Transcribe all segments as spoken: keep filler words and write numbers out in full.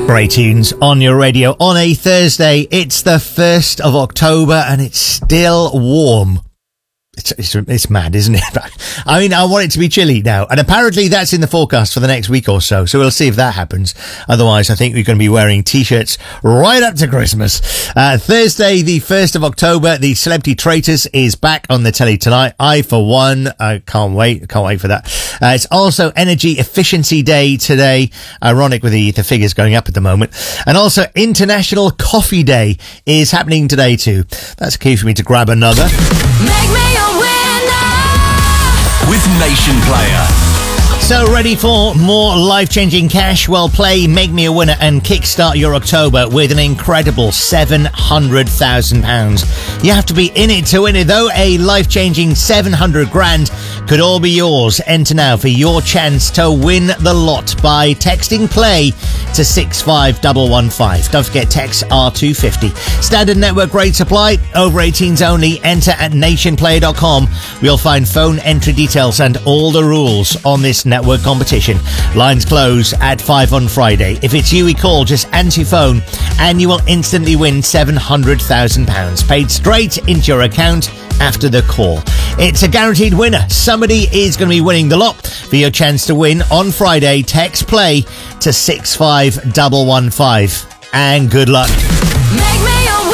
Great tunes on your radio on a Thursday. It's the first of October and it's still warm. It's, it's, it's mad, isn't it? I mean, I want it to be chilly now. And apparently that's in the forecast for the next week or so. So we'll see if that happens. Otherwise, I think we're going to be wearing T-shirts right up to Christmas. Uh, Thursday, the first of October, the Celebrity Traitors is back on the telly tonight. I, for one, I can't wait. Can't wait for that. Uh, it's also Energy Efficiency Day today. Ironic with the, the figures going up at the moment. And also International Coffee Day is happening today too. That's a key for me to grab another. Make me a winner with Nation Player. So ready for more life-changing cash? Well, play Make Me a Winner and kickstart your October with an incredible seven hundred thousand pounds. You have to be in it to win it, though. A life-changing seven hundred grand could all be yours. Enter now for your chance to win the lot by texting play to six five one one five. Don't forget, text R two fifty. Standard network rate supply, over eighteens only. Enter at nation player dot com. We'll find phone entry details and all the rules on this network competition. Lines close at five on Friday. If it's you we call, just answer your phone and you will instantly win seven hundred thousand pounds paid straight into your account after the call. It's a guaranteed winner. Somebody is going to be winning the lot. For your chance to win on Friday, text play to six five one one five. And good luck. Make me a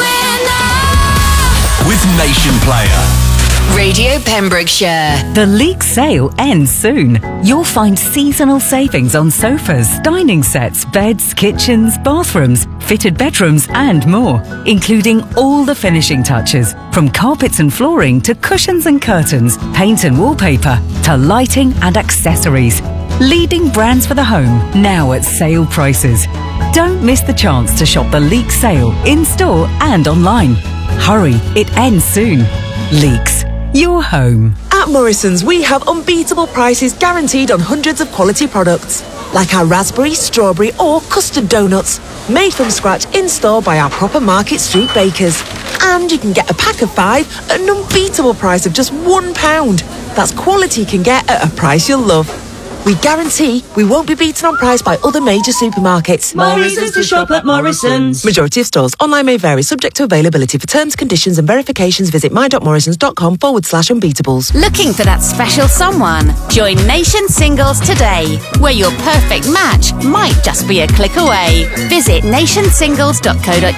winner with Nation Player. Radio Pembrokeshire. The Leek sale ends soon. You'll find seasonal savings on sofas, dining sets, beds, kitchens, bathrooms, fitted bedrooms and more, including all the finishing touches, from carpets and flooring to cushions and curtains, paint and wallpaper, to lighting and accessories. Leading brands for the home, now at sale prices. Don't miss the chance to shop the Leek sale in-store and online. Hurry, it ends soon. Leeks, your home. At Morrison's, we have unbeatable prices guaranteed on hundreds of quality products, like our raspberry, strawberry or custard donuts, made from scratch in-store by our proper Market Street bakers. And you can get a pack of five at an unbeatable price of just one pound. That's quality you can get at a price you'll love. We guarantee we won't be beaten on price by other major supermarkets. More reasons to shop at Morrison's. Majority of stores. Online may vary, subject to availability. For terms, conditions and verifications, visit my.morrisons.com forward slash unbeatables. Looking for that special someone? Join Nation Singles today, where your perfect match might just be a click away. Visit nation singles dot co dot